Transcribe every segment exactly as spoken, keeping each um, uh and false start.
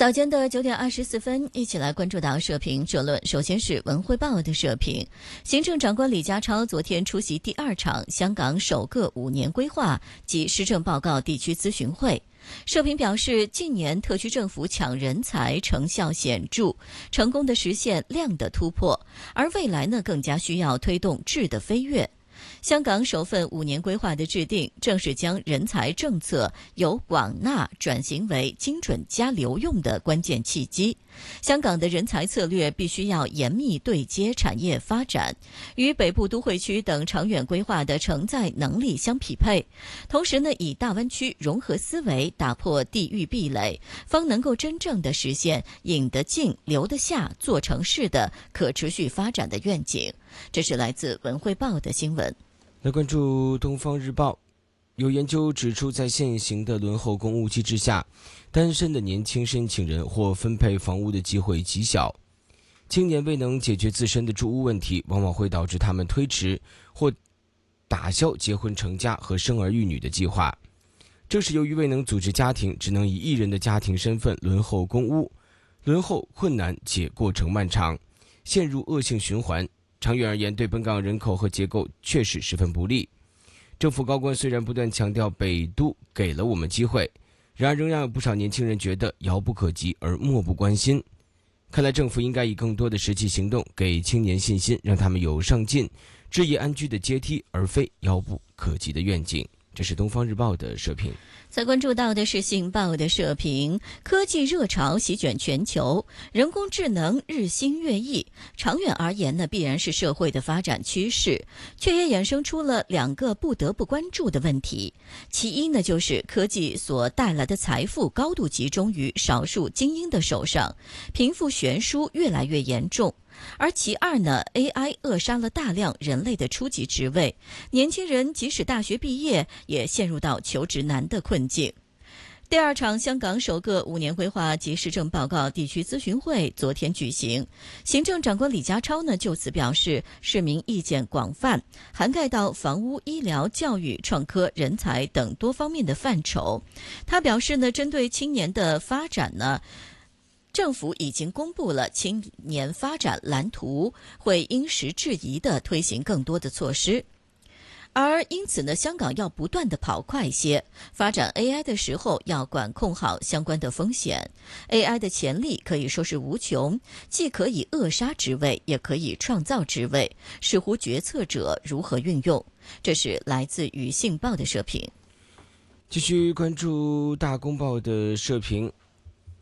早间的九点二十四分，一起来关注到社评社论。首先是文汇报的社评，行政长官李家超昨天出席第二场香港首个五年规划及施政报告地区咨询会。社评表示，近年特区政府抢人才成效显著，成功的实现量的突破，而未来呢，更加需要推动质的飞跃。香港首份五年规划的制定，正是将人才政策由广纳转型为精准加留用的关键契机。香港的人才策略必须要严密对接产业发展，与北部都会区等长远规划的承载能力相匹配。同时呢，以大湾区融合思维打破地域壁垒，方能够真正的实现引得进、留得下、做成事的可持续发展的愿景。这是来自文汇报的新闻。 来关注东方日报，有研究指出，在现行的轮候公屋机制下，单身的年轻申请人或分配房屋的机会极小，青年未能解决自身的住屋问题，往往会导致他们推迟或打消结婚成家和生儿育女的计划。正是由于未能组织家庭，只能以一人的家庭身份轮候公屋，轮候困难且过程漫长，陷入恶性循环。长远而言，对本港人口和结构确实十分不利。政府高官虽然不断强调北都给了我们机会，然而仍然有不少年轻人觉得遥不可及而漠不关心。看来政府应该以更多的实际行动给青年信心，让他们有上进、置业安居的阶梯，而非遥不可及的愿景。这是东方日报的社评。 再关注到的是信报的社评，科技热潮席卷全球，人工智能日新月异，长远而言呢，必然是社会的发展趋势，却也衍生出了两个不得不关注的问题。其一呢，就是科技所带来的财富高度集中于少数精英的手上，贫富悬殊越来越严重。而其二呢 ，A I 扼杀了大量人类的初级职位，年轻人即使大学毕业，也陷入到求职难的困境。第二场香港首个五年规划及施政报告地区咨询会昨天举行，行政长官李家超呢就此表示，市民意见广泛，涵盖到房屋、医疗、教育、创科、人才等多方面的范畴。他表示呢，针对青年的发展呢，政府已经公布了青年发展蓝图，会因时制宜地推行更多的措施。而因此呢，香港要不断地跑快些，发展 A I 的时候要管控好相关的风险。A I 的潜力可以说是无穷，既可以扼杀职位，也可以创造职位，视乎决策者如何运用。这是来自于信报的社评。 继续关注大公报的社评。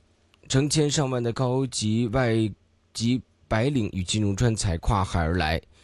成千上万的高级外籍白领与金融专才跨海而来，